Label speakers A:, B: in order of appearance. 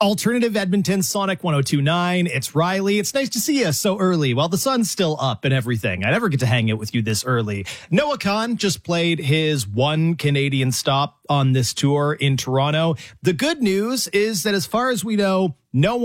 A: Alternative Edmonton, Sonic 102.9. It's Riley. It's nice to see you so early while the sun's still up and everything. I never get to hang out with you this early. Noah Khan just played his one Canadian stop on this tour in Toronto. The good news is that as far as we know, no